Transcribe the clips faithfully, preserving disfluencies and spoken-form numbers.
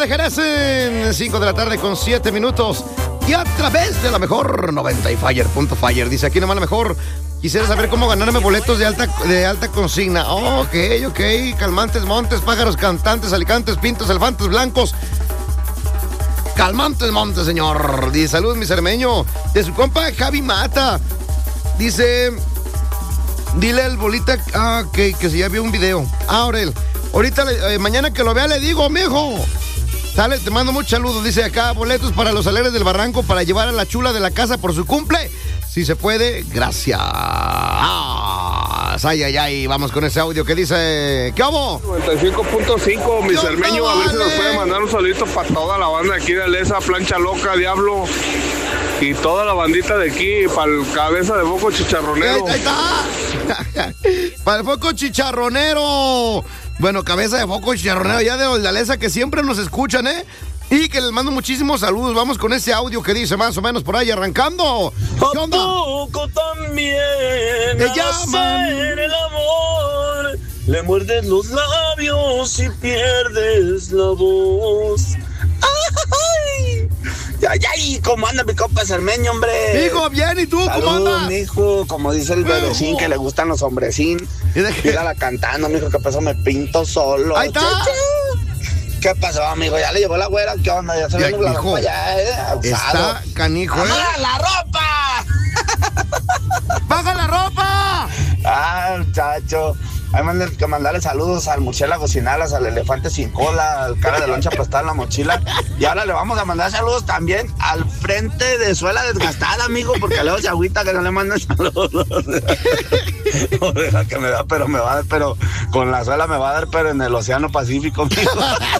Jerez en cinco de la tarde con siete minutos. Y a través de la mejor noventa y Fire punto Fire. Dice aquí nomás la mejor. Quisiera saber cómo ganarme boletos de alta, de alta consigna. Oh, ok, ok. Calmantes, montes, pájaros, cantantes, alicantes, pintos, elefantes blancos. Calmantes, montes, señor. Dice, saludos, mi cermeño. De su compa Javi Mata. Dice, dile al bolita ah, que, que si ya vio un video. Ah, Aurel. Ahorita, eh, mañana que lo vea, le digo, mijo. Sale, te mando muchos saludos. Dice acá, boletos para los Alegres del Barranco para llevar a la chula de la casa por su cumple. Si se puede, gracias. Ah, ay, ay, ay. Vamos con ese audio que dice, ¿qué hago? noventa y cinco punto cinco, mi cermeño, a ver si nos puede mandar un saludito para toda la banda de aquí de Lesa, Plancha Loca, Diablo. Y toda la bandita de aquí, para el cabeza de foco chicharronero. Ahí, ahí está. Para el foco chicharronero. Bueno, cabeza de foco chicharronero ya de Oldaleza, que siempre nos escuchan, ¿eh? Y que les mando muchísimos saludos. Vamos con ese audio que dice más o menos por ahí arrancando. ¿Qué onda? ¿A poco también te llaman? Hacer el amor? Le muerdes los labios y pierdes la voz. ¡Ay! ¡Ay, ay! ¿Cómo anda mi compa cermeño, hombre? Hijo, bien, ¿y tú? Salud, ¿Cómo andas? mijo, como dice el bebecín, que le gustan los hombrecín. Mírala cantando, mijo, que pasó, me pinto solo. ¡Ahí está! Chu, chu. ¿Qué pasó, amigo? ¿Ya le llevó la güera? ¿Qué onda? Ya se ve la ropa ya, ¿eh? Está canijo, ¿eh? ¡Baja la ropa! ¡Baja la ropa! Ah, muchacho. Hay que mandarle saludos al murciélago sin alas, al elefante sin cola, al cara de loncha aplastada en la mochila. Y ahora le vamos a mandar saludos también al frente de suela desgastada, amigo, porque luego se agüita que no le mandan saludos. No deja que me da, pero me va a dar, pero con la suela me va a dar, pero en el Océano Pacífico, amigo.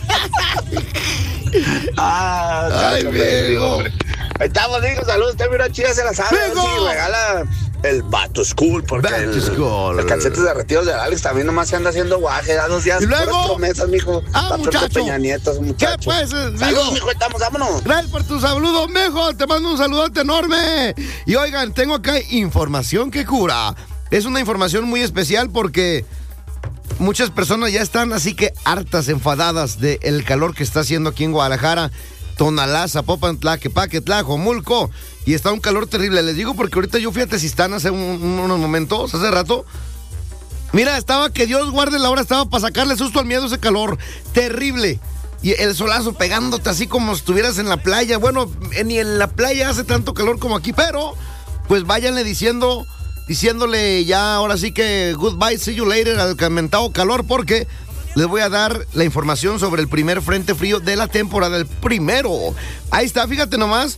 Ah, ay, amigo. Ahí estamos, digo, saludos, usted mira chida, se la sabe. Sí, regala el Bato School, porque Bato el, School. el calcetes de retiros de Alex también nomás se anda haciendo guaje, da dos días. ¿Y luego? Puras promesas, mijo. Ah, muchacho. Peña Nieto, muchacho. ¿Qué pues, mijo? Saludos, mijo, estamos, vámonos. Gracias por tu saludo, mijo. Te mando un saludote enorme. Y oigan, tengo acá información que cura. Es una información muy especial porque muchas personas ya están así que hartas, enfadadas del calor que está haciendo aquí en Guadalajara, Tonalá, Zapopan, Tlaquepaque, Tlajomulco, y está un calor terrible. Les digo porque ahorita yo fui a Tezistán hace un, unos momentos, hace rato. Mira, estaba que Dios guarde la hora, estaba para sacarle susto al miedo ese calor terrible. Y el solazo pegándote así como si estuvieras en la playa. Bueno, ni en la playa hace tanto calor como aquí, pero pues váyanle diciendo, diciéndole ya ahora sí que goodbye, see you later al comentado calor, porque les voy a dar la información sobre el primer frente frío de la temporada, el primero. Ahí está, fíjate nomás.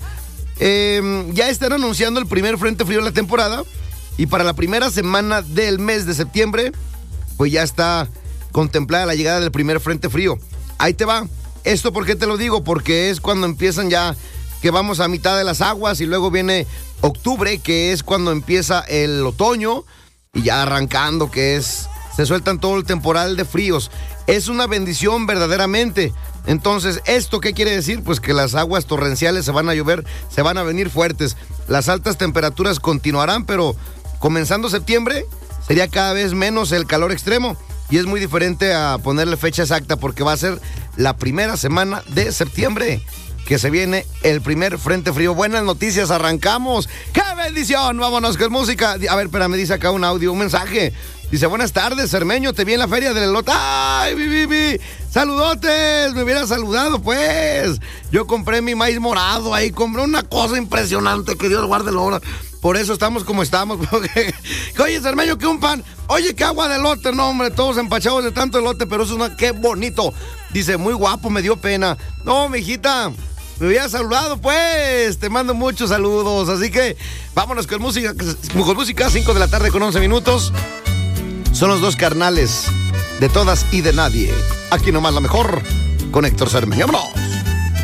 Eh, ya están anunciando el primer frente frío de la temporada. Y para la primera semana del mes de septiembre, pues ya está contemplada la llegada del primer frente frío. Ahí te va. ¿Esto por qué te lo digo? Porque es cuando empiezan ya, que vamos a mitad de las aguas, y luego viene octubre, que es cuando empieza el otoño, y ya arrancando, que es... se sueltan todo el temporal de fríos. Es una bendición verdaderamente. Entonces, ¿esto qué quiere decir? Pues que las aguas torrenciales se van a llover, se van a venir fuertes. Las altas temperaturas continuarán, pero comenzando septiembre sería cada vez menos el calor extremo. Y es muy diferente a ponerle fecha exacta, porque va a ser la primera semana de septiembre que se viene el primer frente frío. Buenas noticias, arrancamos. ¡Qué bendición! Vámonos con música. A ver, espera, me dice acá un audio, un mensaje. Dice, buenas tardes, cermeño, te vi en la feria del elote. ¡Ay, mi, mi, mi! ¡Saludotes! Me hubiera saludado, pues. Yo compré mi maíz morado ahí, compré una cosa impresionante, que Dios guarde la hora. Por eso estamos como estamos. Porque, oye, cermeño, que un pan. Oye, qué agua de elote. No, hombre, todos empachados de tanto elote, pero eso es una... ¡Qué bonito! Dice, muy guapo, me dio pena. No, mijita, me hubiera saludado, pues. Te mando muchos saludos. Así que vámonos con música. Con música, cinco de la tarde con once minutos. Son los dos carnales de todas y de nadie. Aquí nomás la mejor con Héctor Cermeño. ¡Vámonos!